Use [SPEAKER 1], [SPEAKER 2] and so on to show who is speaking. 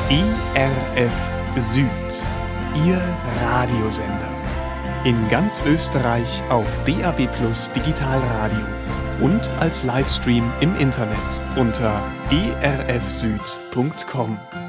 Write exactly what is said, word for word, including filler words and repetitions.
[SPEAKER 1] E R F Süd, Ihr Radiosender. In ganz Österreich auf D A B Plus Digitalradio und als Livestream im Internet unter e r f süd punkt com.